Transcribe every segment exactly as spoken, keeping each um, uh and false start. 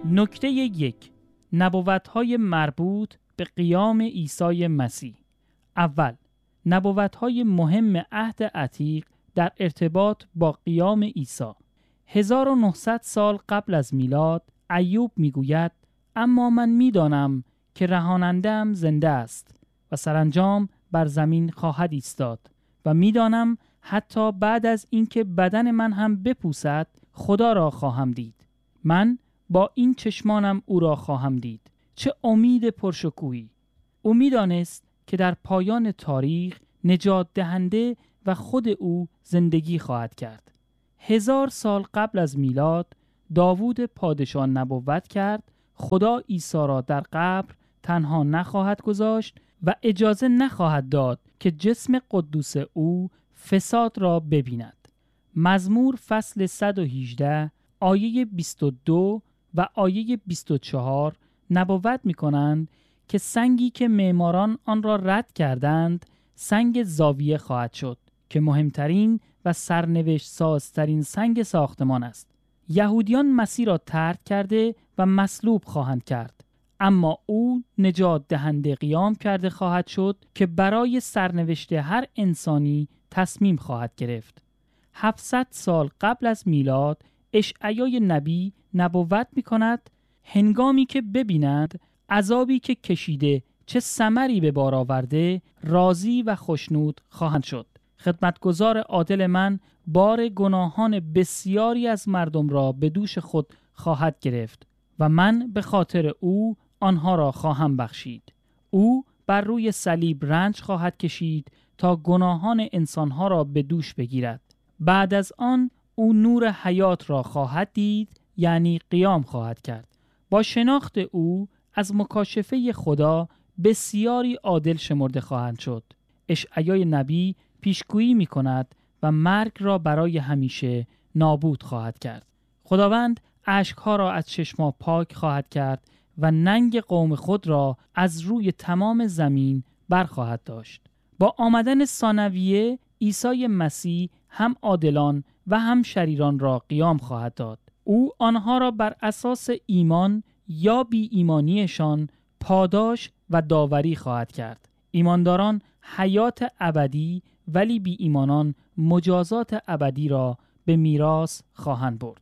نکته یک، نبوت‌های مربوط به قیام عیسی مسیح. اول، نبوت‌های مهم عهد عتیق در ارتباط با قیام عیسی. هزار و نهصد سال قبل از میلاد ایوب میگوید اما من میدانم که رهاننده‌ام زنده است و سرانجام بر زمین خواهد ایستاد و میدانم حتی بعد از اینکه بدن من هم بپوسد خدا را خواهم دید. من با این چشمانم او را خواهم دید. چه امید پرشکوهی! او میدانست که در پایان تاریخ نجات دهنده و خود او زندگی خواهد کرد. هزار سال قبل از میلاد داوود پادشاه نبوت کرد خدا عیسی را در قبر تنها نخواهد گذاشت و اجازه نخواهد داد که جسم قدوس او فساد را ببیند. مزمور فصل صد و هجده آیه بیست و دو و آیه بیست و چهار نبوت می کنند که سنگی که معماران آن را رد کردند سنگ زاویه خواهد شد که مهمترین و سرنوشت سازترین سنگ ساختمان است. یهودیان مسیح را طرد کرده و مصلوب خواهند کرد، اما او نجات دهنده قیام کرده خواهد شد که برای سرنوشت هر انسانی تصمیم خواهد گرفت. هفتصد سال قبل از میلاد اشعیای نبی نبوت می کند هنگامی که ببینند عذابی که کشیده چه ثمری به بار آورده راضی و خوشنود خواهند شد. خدمتگزار عادل من بار گناهان بسیاری از مردم را به دوش خود خواهد گرفت و من به خاطر او آنها را خواهم بخشید. او بر روی صلیب رنج خواهد کشید تا گناهان انسانها را به دوش بگیرد. بعد از آن او نور حیات را خواهد دید، یعنی قیام خواهد کرد. با شناخت او از مکاشفه خدا بسیاری عادل شمرده خواهند شد. اشعیای نبی پیشگویی می کند و مرگ را برای همیشه نابود خواهد کرد. خداوند اشکها را از چشما پاک خواهد کرد و ننگ قوم خود را از روی تمام زمین برخواهد داشت. با آمدن ثانویه عیسی مسیح هم عادلان و هم شریران را قیام خواهد داد. او آنها را بر اساس ایمان یا بی ایمانیشان پاداش و داوری خواهد کرد. ایمانداران حیات ابدی ولی بی ایمانان مجازات ابدی را به میراث خواهند برد.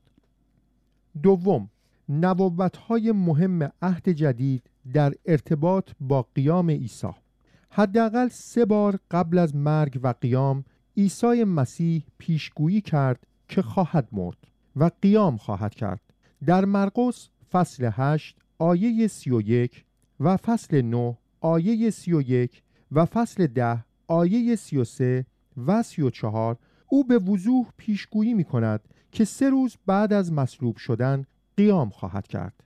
دوم، نبوت‌های مهم عهد جدید در ارتباط با قیام عیسی. حداقل سه بار قبل از مرگ و قیام عیسی مسیح پیشگویی کرد که خواهد مرد و قیام خواهد کرد. در مرقس فصل هشت آیه سی و یک و فصل نه آیه سی و یک و فصل ده آیه سی و سه و سی و چهار او به وضوح پیشگویی می کند که سه روز بعد از مصلوب شدن قیام خواهد کرد.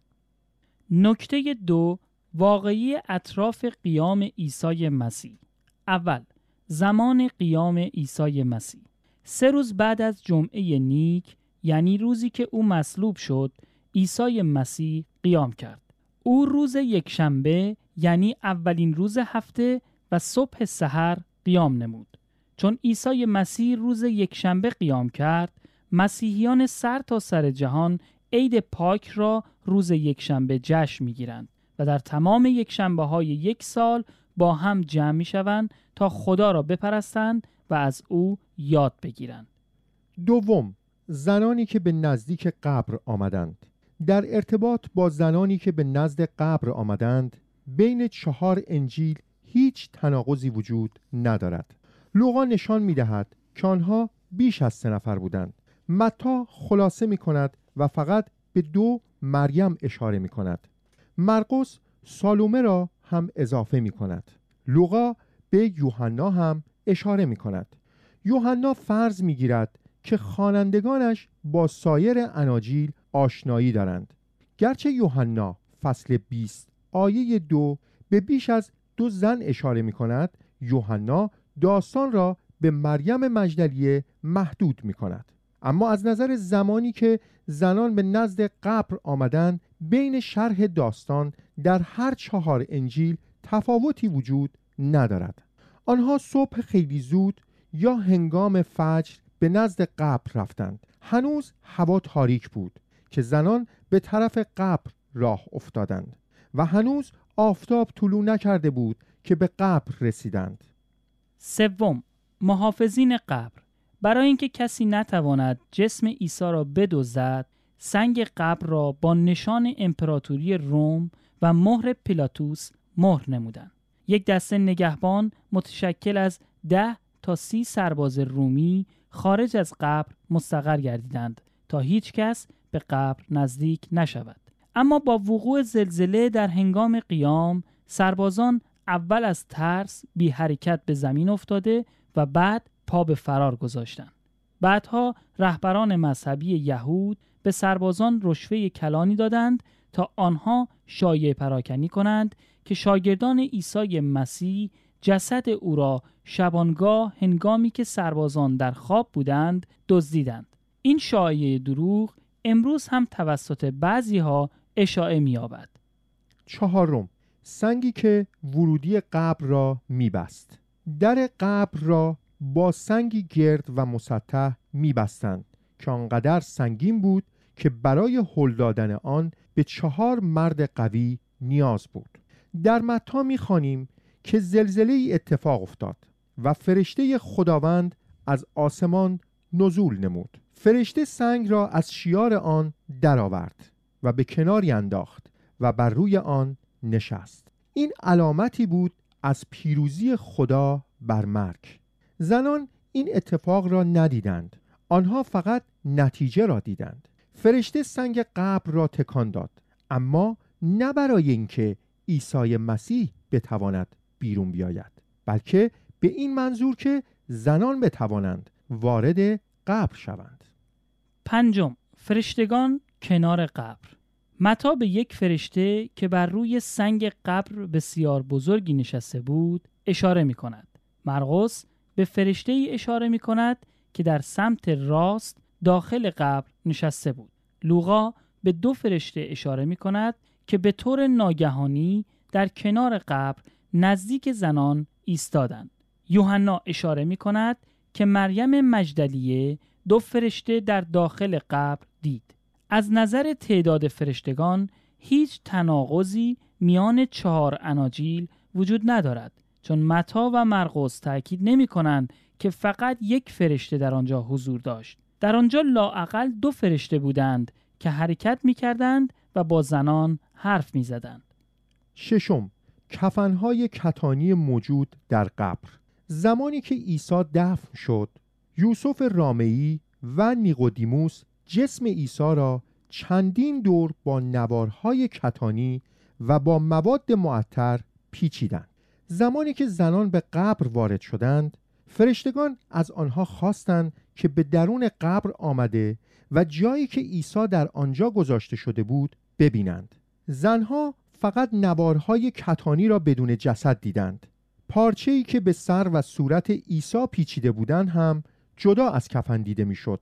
نکته دو، واقعی اطراف قیام عیسی مسیح. اول، زمان قیام عیسی مسیح. سه روز بعد از جمعه نیک، یعنی روزی که او مصلوب شد، عیسی مسیح قیام کرد. او روز یکشنبه، یعنی اولین روز هفته و صبح سحر قیام نمود. چون عیسی مسیح روز یکشنبه قیام کرد، مسیحیان سر تا سر جهان عید پاک را روز یکشنبه جشن می‌گیرند و در تمام یکشنبه های یک سال با هم جمع می‌شوند تا خدا را بپرستند و از او یاد بگیرند. دوم، زنانی که به نزدیک قبر آمدند. در ارتباط با زنانی که به نزد قبر آمدند، بین چهار انجیل هیچ تناقضی وجود ندارد. لوقا نشان می‌دهد که آنها بیش از سه نفر بودند. متی خلاصه می‌کند و فقط به دو مریم اشاره می‌کند. مرقس سالومه را هم اضافه می‌کند. لوقا به یوحنا هم اشاره می‌کند. یوحنا فرض می‌گیرد که خوانندگانش با سایر اناجیل آشنایی دارند. گرچه یوحنا فصل بیست آیه دو به بیش از دو زن اشاره می‌کند، یوحنا داستان را به مریم مجدلیه محدود می‌کند. اما از نظر زمانی که زنان به نزد قبر آمدند، بین شرح داستان در هر چهار انجیل تفاوتی وجود ندارد. آنها صبح خیلی زود یا هنگام فجر به نزد قبر رفتند. هنوز هوا تاریک بود که زنان به طرف قبر راه افتادند و هنوز آفتاب طلوع نکرده بود که به قبر رسیدند. سوم، محافظین قبر. برای اینکه کسی نتواند جسم عیسی را بدزدد، سنگ قبر را با نشان امپراتوری روم و مهر پیلاتوس مهر نمودند. یک دسته نگهبان متشکل از ده تا سی سرباز رومی خارج از قبر مستقر گردیدند تا هیچ کس به قبر نزدیک نشود. اما با وقوع زلزله در هنگام قیام، سربازان اول از ترس بی حرکت به زمین افتاده و بعد پا به فرار گذاشتند. بعدها رهبران مذهبی یهود به سربازان رشوه کلانی دادند تا آنها شایعه پراکنی کنند که شاگردان عیسی مسیح جسد او را شبانگاه هنگامی که سربازان در خواب بودند دزدیدند. این شایعه دروغ امروز هم توسط بعضی‌ها اشاعه می‌یابد. چهارم، سنگی که ورودی قبر را می‌بست. در قبر را با سنگی گرد و مسطح می‌بستند که آنقدر سنگین بود که برای هل دادن آن به چهار مرد قوی نیاز بود. در متی می‌خوانیم که زلزله‌ای اتفاق افتاد و فرشته خداوند از آسمان نزول نمود. فرشته سنگ را از شیار آن درآورد و به کناری انداخت و بر روی آن نشست. این علامتی بود از پیروزی خدا بر مرگ. زنان این اتفاق را ندیدند، آنها فقط نتیجه را دیدند. فرشته سنگ قبر را تکان داد، اما نه برای اینکه عیسی مسیح بتواند بیرون بیاید، بلکه به این منظور که زنان بتوانند وارد قبر شوند. پنجم، فرشتگان کنار قبر. متی به یک فرشته که بر روی سنگ قبر بسیار بزرگی نشسته بود اشاره می کند. مرقس به فرشته ای اشاره می کند که در سمت راست داخل قبر نشسته بود. لوقا به دو فرشته اشاره می کند که به طور ناگهانی در کنار قبر نزدیک زنان ایستادند. یوحنا اشاره می کند که مریم مجدلیه دو فرشته در داخل قبر دید. از نظر تعداد فرشتگان هیچ تناقضی میان چهار اناجیل وجود ندارد، چون متی و مرقس تأکید نمی کنند که فقط یک فرشته در آنجا حضور داشت. در آنجا لااقل دو فرشته بودند که حرکت می کردند و با زنان حرف می زدند. ششم، کفنهای کتانی موجود در قبر. زمانی که عیسی دفن شد، یوسف رامئی و نیقودیموس جسم عیسی را چندین دور با نوارهای کتانی و با مواد معطر پیچیدند. زمانی که زنان به قبر وارد شدند، فرشتگان از آنها خواستند که به درون قبر آمده و جایی که عیسی در آنجا گذاشته شده بود ببینند. زنها فقط نوارهای کتانی را بدون جسد دیدند. پارچه‌ای که به سر و صورت عیسی پیچیده بودند هم جدا از کفن دیده میشد.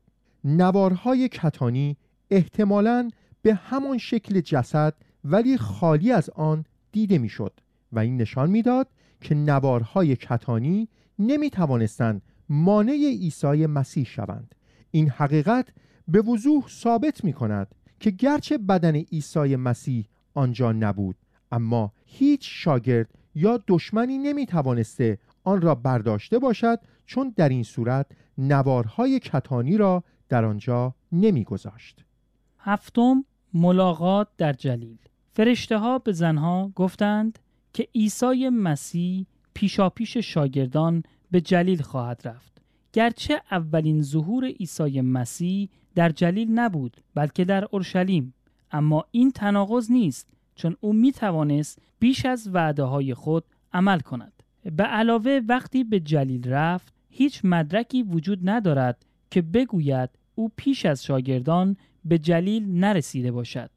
نوارهای کتانی احتمالاً به همان شکل جسد ولی خالی از آن دیده میشد و این نشان میداد که نوارهای کتانی نمی توانستند مانع عیسی مسیح شوند. این حقیقت به وضوح ثابت می کند که گرچه بدن عیسی مسیح آنجا نبود، اما هیچ شاگرد یا دشمنی نمی توانسته آن را برداشته باشد، چون در این صورت نوارهای کتانی را در آنجا نمی گذاشت. هفتم، ملاقات در جلیل. فرشته ها به زنها گفتند که عیسی مسیح پیشاپیش شاگردان به جلیل خواهد رفت. گرچه اولین ظهور عیسی مسیح در جلیل نبود بلکه در اورشلیم، اما این تناقض نیست، چون او می توانست بیش از وعده های خود عمل کند. به علاوه وقتی به جلیل رفت هیچ مدرکی وجود ندارد که بگوید او پیش از شاگردان به جلیل نرسیده باشد.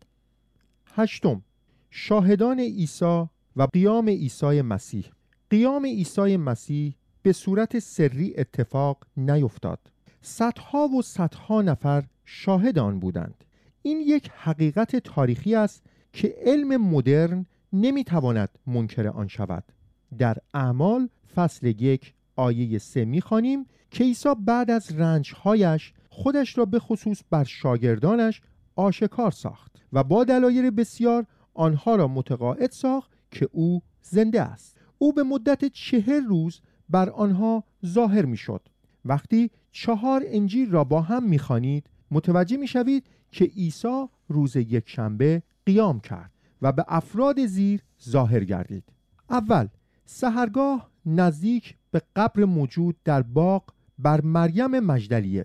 هشتم، شاهدان عیسی و قیام عیسی مسیح. قیام عیسی مسیح به صورت سری اتفاق نیفتاد. صدها و صدها نفر شاهد آن بودند. این یک حقیقت تاریخی است که علم مدرن نمیتواند منکر آن شود. در اعمال فصل یک آیه سه میخوانیم که عیسی بعد از رنجهایش خودش را به خصوص بر شاگردانش آشکار ساخت و با دلایل بسیار آنها را متقاعد ساخت که او زنده است. او به مدت چهل روز بر آنها ظاهر می شد. وقتی چهار انجیل را با هم می خوانید متوجه می شوید که عیسی روز یکشنبه قیام کرد و به افراد زیر ظاهر گردید. اول سحرگاه نزدیک به قبر موجود در باغ بر مریم مجدلیه،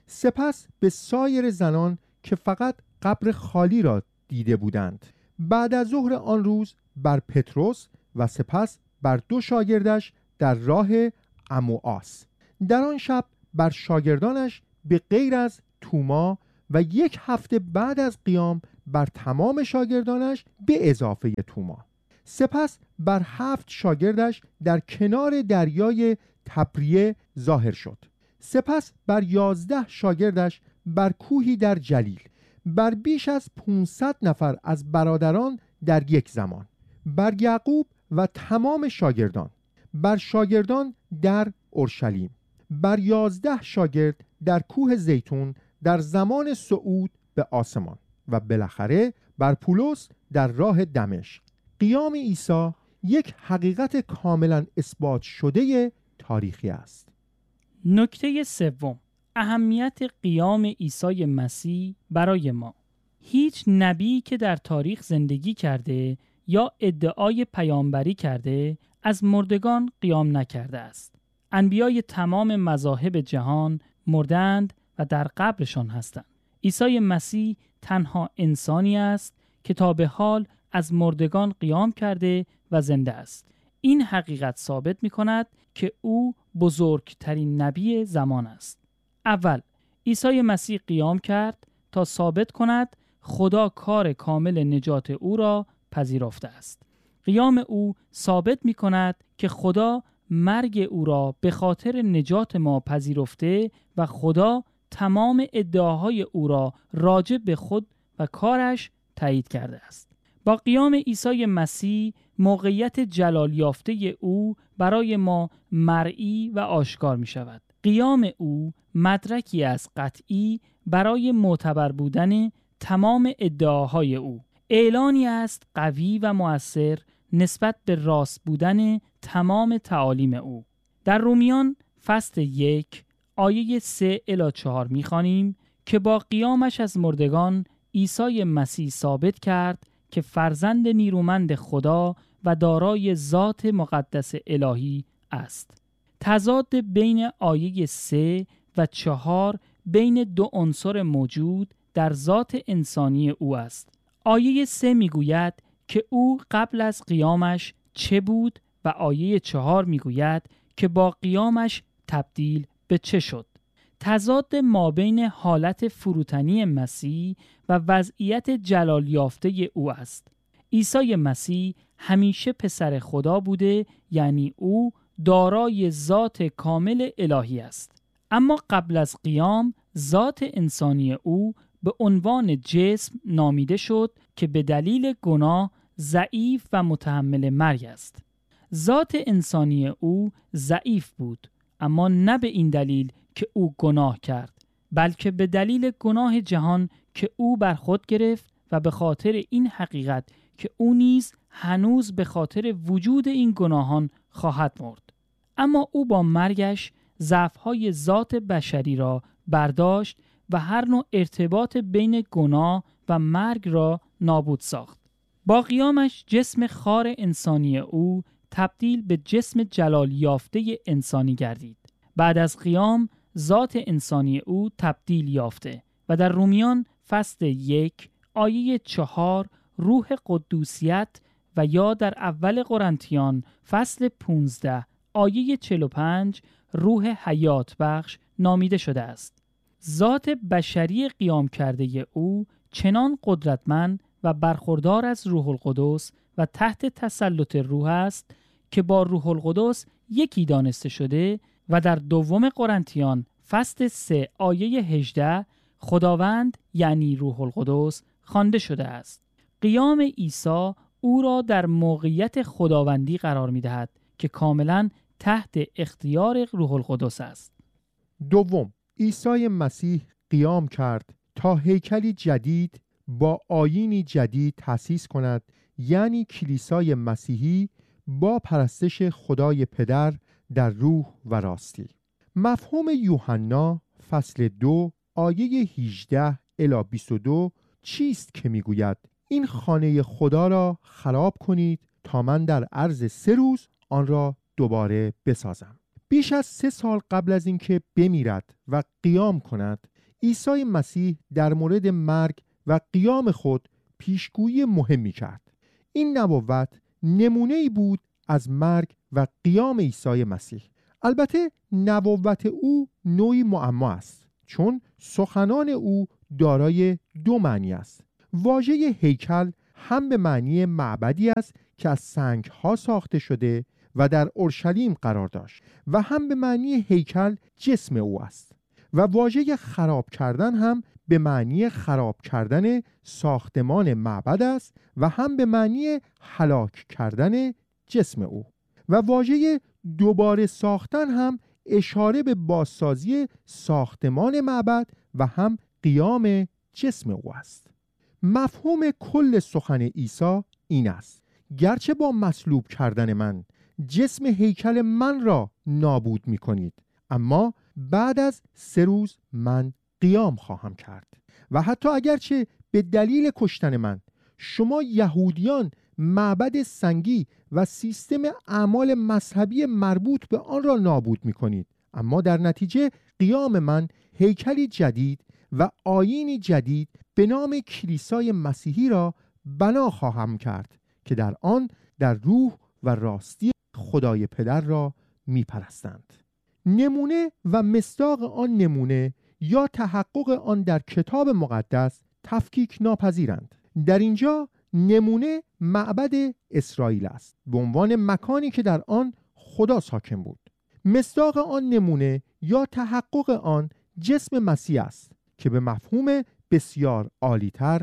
سپس به سایر زنان که فقط قبر خالی را دیده بودند. بعد از ظهر آن روز بر پتروس و سپس بر دو شاگردش در راه عمواس. در آن شب بر شاگردانش به غیر از توما و یک هفته بعد از قیام بر تمام شاگردانش به اضافه توما. سپس بر هفت شاگردش در کنار دریای تبریه ظاهر شد. سپس بر یازده شاگردش بر کوهی در جلیل، بر بیش از پانصد نفر از برادران در یک زمان، بر یعقوب و تمام شاگردان، بر شاگردان در اورشلیم، بر یازده شاگرد در کوه زیتون در زمان صعود به آسمان و بالاخره بر پولس در راه دمشق. قیام عیسی یک حقیقت کاملا اثبات شده تاریخی است. نکته سوم، اهمیت قیام عیسی مسیح برای ما. هیچ نبی که در تاریخ زندگی کرده یا ادعای پیامبری کرده از مردگان قیام نکرده است. انبیای تمام مذاهب جهان مردند و در قبرشان هستند. عیسی مسیح تنها انسانی است که تا به حال از مردگان قیام کرده و زنده است. این حقیقت ثابت می کند که او بزرگترین نبی زمان است. اول، عیسی مسیح قیام کرد تا ثابت کند خدا کار کامل نجات او را پذیرفته است. قیام او ثابت می کند که خدا مرگ او را به خاطر نجات ما پذیرفته و خدا تمام ادعاهای او را راجع به خود و کارش تایید کرده است. با قیام عیسی مسیح موقعیت جلال یافته او برای ما مرئی و آشکار می شود. قیام او مدرکی است قطعی برای معتبر بودن تمام ادعاهای او. اعلانی است قوی و مؤثر نسبت به راست بودن تمام تعالیم او. در رومیان فصل یک آیه سه الی چهار می خوانیم که با قیامش از مردگان عیسی مسیح ثابت کرد که فرزند نیرومند خدا و دارای ذات مقدس الهی است. تضاد بین آیه سه و چهار بین دو عنصر موجود در ذات انسانی او است. آیه سه میگوید که او قبل از قیامش چه بود و آیه چهار میگوید که با قیامش تبدیل به چه شد. تضاد مابین حالت فروتنی مسیح و وضعیت جلال یافته او است. عیسی مسیح همیشه پسر خدا بوده، یعنی او دارای ذات کامل الهی است. اما قبل از قیام ذات انسانی او به عنوان جسم نامیده شد که به دلیل گناه ضعیف و متحمل مرگ است. ذات انسانی او ضعیف بود، اما نه به این دلیل که او گناه کرد، بلکه به دلیل گناه جهان که او بر خود گرفت و به خاطر این حقیقت که او نیز هنوز به خاطر وجود این گناهان خواهد مرد. اما او با مرگش ضعف‌های ذات بشری را برداشت و هر نوع ارتباط بین گناه و مرگ را نابود ساخت. با قیامش جسم خار انسانی او تبدیل به جسم جلال یافته انسانی گردید. بعد از قیام ذات انسانی او تبدیل یافته و در رومیان فصل یک آیه چهار روح قدوسیت و یا در اول قرنتیان فصل پانزده آیه چهل و پنج روح حیات بخش نامیده شده است. ذات بشری قیام کرده او چنان قدرتمند و برخوردار از روح القدس و تحت تسلط روح است که با روح القدس یکی دانسته شده و در دوم قرنتیان فصل سه آیه هجده خداوند یعنی روح القدس خوانده شده است. قیام عیسی او را در موقعیت خداوندی قرار می دهد که کاملا تحت اختیار روح القدس است. دوم، عیسی مسیح قیام کرد تا هیکلی جدید با آیینی جدید تأسیس کند، یعنی کلیسای مسیحی با پرستش خدای پدر در روح و راستی. مفهوم یوحنا فصل دو آیه هجده الی بیست و دو چیست که میگوید این خانه خدا را خراب کنید تا من در عرض سه روز آن را دوباره بسازم. بیش از سه سال قبل از اینکه بمیرد و قیام کند، عیسی مسیح در مورد مرگ و قیام خود پیشگویی مهمی کرد. این نبوت نمونه‌ای بود از مرگ و قیام عیسی مسیح. البته نبوت او نوعی معما است، چون سخنان او دارای دو معنی است. واژه هیکل هم به معنی معبدی است که از سنگ‌ها ساخته شده و در اورشلیم قرار داشت و هم به معنی هیکل جسم او است. و واژه خراب کردن هم به معنی خراب کردن ساختمان معبد است و هم به معنی هلاک کردن جسم او. و واژه دوباره ساختن هم اشاره به بازسازی ساختمان معبد و هم قیام جسم او است. مفهوم کل سخن عیسی این است: گرچه با مصلوب کردن من جسم هیکل من را نابود می کنید، اما بعد از سه روز من قیام خواهم کرد. و حتی اگرچه به دلیل کشتن من شما یهودیان معبد سنگی و سیستم اعمال مذهبی مربوط به آن را نابود می کنید، اما در نتیجه قیام من هیکلی جدید و آیینی جدید به نام کلیسای مسیحی را بنا خواهم کرد که در آن در روح و راستی خدای پدر را می پرستند. نمونه و مصداق آن نمونه یا تحقق آن در کتاب مقدس تفکیک ناپذیرند. در اینجا نمونه معبد اسرائیل است به عنوان مکانی که در آن خدا ساکن بود. مصداق آن نمونه یا تحقق آن جسم مسیح است که به مفهوم بسیار عالی‌تر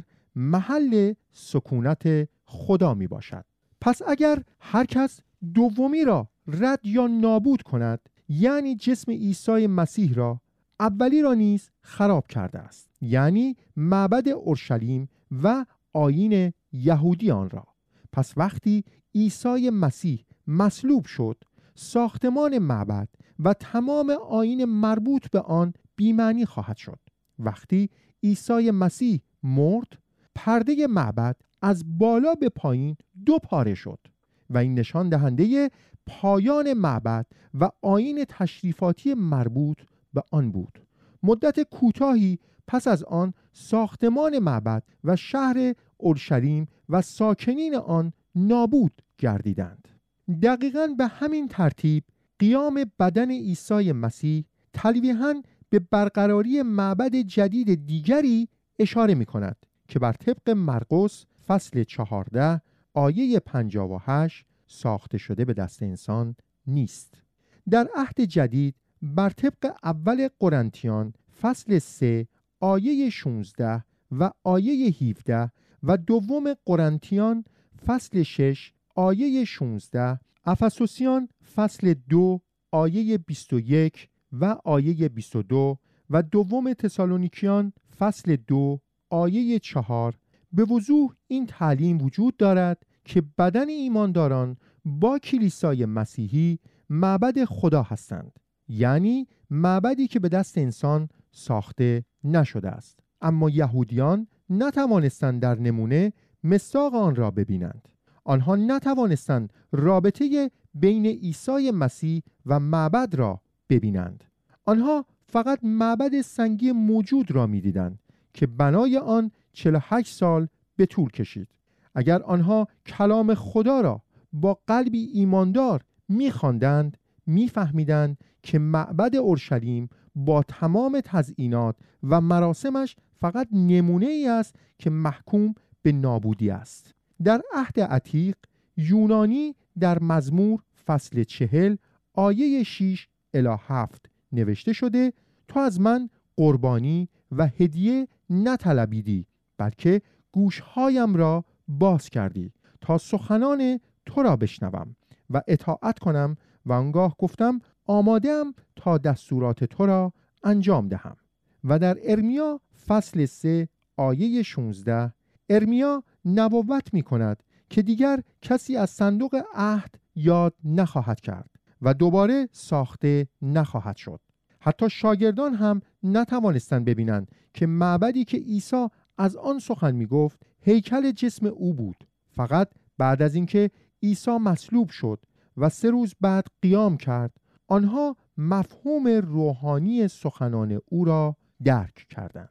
محل سکونت خدا می باشد. پس اگر هر کس دومی را رد یا نابود کند، یعنی جسم عیسی مسیح را، اولی را نیز خراب کرده است، یعنی معبد اورشلیم و آیین یهودی آن را. پس وقتی عیسی مسیح مصلوب شد، ساختمان معبد و تمام آیین مربوط به آن بی‌معنی خواهد شد. وقتی عیسی مسیح مرد، پرده معبد از بالا به پایین دو پاره شد و این نشان دهنده پایان معبد و آیین تشریفاتی مربوط به آن بود. مدت کوتاهی پس از آن ساختمان معبد و شهر اورشلیم و ساکنین آن نابود گردیدند. دقیقاً به همین ترتیب قیام بدن عیسی مسیح تلویحاً به برقراری معبد جدید دیگری اشاره می کند که بر طبق مرقس فصل چهارده آیه پنجاه و هشت ساخته شده به دست انسان نیست. در عهد جدید بر طبق اول قرنتیان فصل سه آیه شانزده و آیه هفده و دوم قرنتیان فصل شش آیه شانزده، افسوسیان فصل دو آیه بیست و یک و آیه بیست و دو و دوم تسالونیکیان فصل دو آیه چهار به وضوح این تعلیم وجود دارد که بدن ایمانداران با کلیسای مسیحی معبد خدا هستند، یعنی معبدی که به دست انسان ساخته نشده است. اما یهودیان نتوانستند در نمونه مصداق آن را ببینند. آنها نتوانستند رابطه بین عیسی مسیح و معبد را ببینند. آنها فقط معبد سنگی موجود را می‌دیدند که بنای آن چهل و هشت سال به طول کشید. اگر آنها کلام خدا را با قلبی ایماندار می‌خواندند، می‌فهمیدند که معبد اورشلیم با تمام تزیینات و مراسمش فقط نمونه‌ای است که محکوم به نابودی است. در عهد عتیق یونانی در مزمور فصل چهل آیه شش الی هفت نوشته شده: تو از من قربانی و هدیه نطلبیدی، بلکه گوشهایم را باز کردی تا سخنان تو را بشنوم و اطاعت کنم و آنگاه گفتم آماده‌ام تا دستورات تو را انجام دهم. و در ارمیا فصل سه آیه شانزده ارمیا نبوت می کند که دیگر کسی از صندوق عهد یاد نخواهد کرد و دوباره ساخته نخواهد شد. حتی شاگردان هم نتوانستند ببینند که معبدی که عیسی از آن سخن می گفت هیکل جسم او بود. فقط بعد از اینکه عیسی مصلوب شد و سه روز بعد قیام کرد، آنها مفهوم روحانی سخنان او را درک کردند.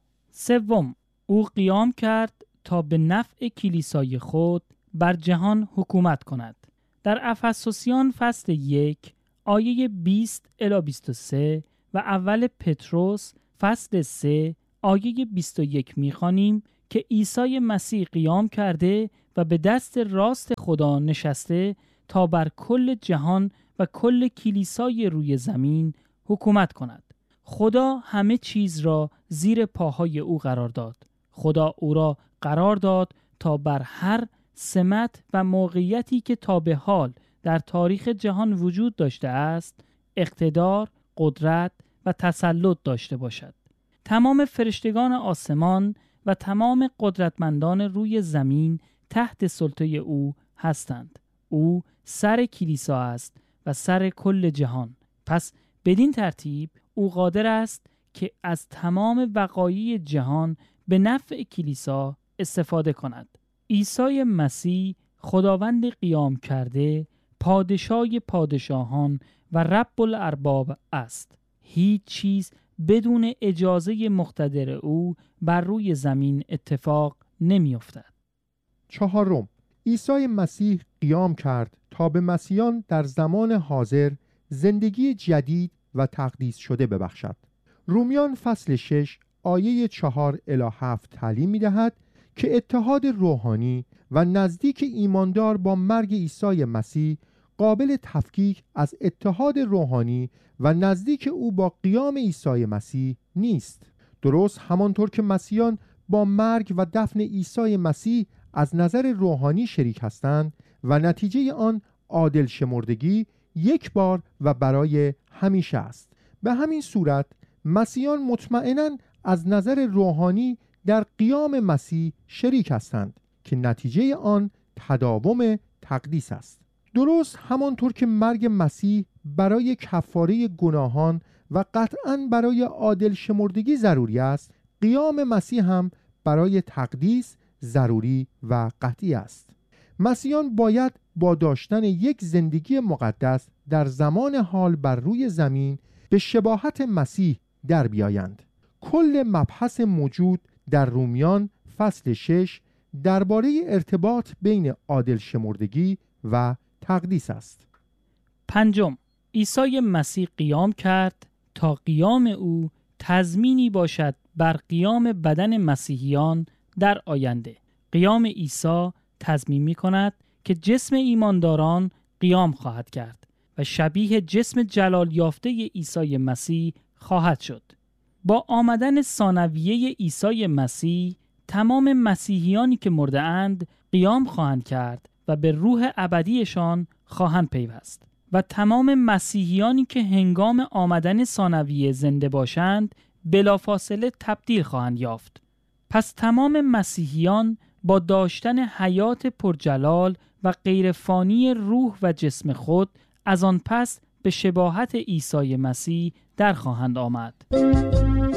سوم، او قیام کرد تا به نفع کلیسای خود بر جهان حکومت کند. در افسوسیان فصل یک آیه بیست الی بیست و سه و اول پتروس فصل سه آیه بیست و یک می‌خوانیم که عیسی مسیح قیام کرده و به دست راست خدا نشسته تا بر کل جهان و کل کلیسای روی زمین حکومت کند. خدا همه چیز را زیر پاهای او قرار داد. خدا او را قرار داد تا بر هر سمت و موقعیتی که تا به حال در تاریخ جهان وجود داشته است، اقتدار، قدرت و تسلط داشته باشد. تمام فرشتگان آسمان و تمام قدرتمندان روی زمین تحت سلطه او هستند. او سر کلیسا است و سر کل جهان. پس بدین ترتیب او قادر است که از تمام وقایع جهان به نفع کلیسا استفاده کند. عیسی مسیح خداوند قیام کرده، پادشاه پادشاهان و رب الارباب است. هیچ چیز بدون اجازه مقتدر او بر روی زمین اتفاق نمی افتد. چهارم، عیسی مسیح قیام کرد تا به مسیحیان در زمان حاضر زندگی جدید و تقدیس شده ببخشد. رومیان فصل شش آیه چهار الی هفت تعلیم می دهد که اتحاد روحانی و نزدیک ایماندار با مرگ عیسی مسیح قابل تفکیک از اتحاد روحانی و نزدیک او با قیام عیسی مسیح نیست. درست همانطور که مسیحیان با مرگ و دفن عیسی مسیح از نظر روحانی شریک هستند و نتیجه آن عادل شمردگی یک بار و برای همیشه است. به همین صورت مسیحیان مطمئناً از نظر روحانی در قیام مسیح شریک هستند که نتیجه آن تداوم تقدیس است. درست همانطور که مرگ مسیح برای کفاره گناهان و قطعاً برای عادل شمردگی ضروری است، قیام مسیح هم برای تقدیس ضروری و قطعی است. مسیحیان باید با داشتن یک زندگی مقدس در زمان حال بر روی زمین به شباهت مسیح در بیایند. کل مبحث موجود در رومیان فصل شش درباره ارتباط بین عادل شمردگی و تقدیس است. پنجم، عیسی مسیح قیام کرد تا قیام او تضمینی باشد بر قیام بدن مسیحیان در آینده. قیام عیسی تضمین می کند که جسم ایمانداران قیام خواهد کرد و شبیه جسم جلال یافته عیسی مسیح خواهد شد. با آمدن ثانویه عیسی مسیح تمام مسیحیانی که مرده اند قیام خواهند کرد و به روح ابدیشان خواهند پیوست و تمام مسیحیانی که هنگام آمدن ثانویه زنده باشند بلافاصله تبدیل خواهند یافت. پس تمام مسیحیان با داشتن حیات پرجلال و غیرفانی روح و جسم خود از آن پس به شباهت عیسی مسیح در خواهند آمد.